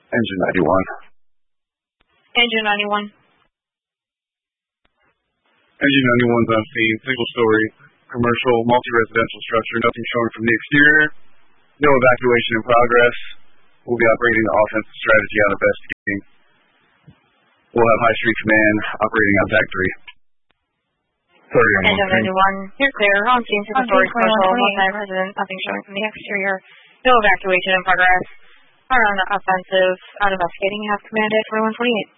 Engine 91. Engine 91. Engine 91's on scene, single story, commercial, multi-residential structure, nothing showing from the exterior. No evacuation in progress. We'll be operating the offensive strategy on investigating. We'll have High Street Command operating on Tag 3. Engine 91, you're clear. On scene, single story, commercial, multi-resident, nothing showing from the exterior. No evacuation in progress. Are on the offensive, out investigating. You have command at 2128.